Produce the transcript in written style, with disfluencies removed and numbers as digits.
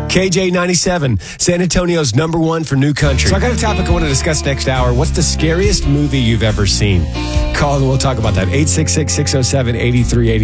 KJ97, San Antonio's #1 for new country. So I got a topic I want to discuss next hour. What's the scariest movie you've ever seen? Call and we'll talk about that. 866-607-8380.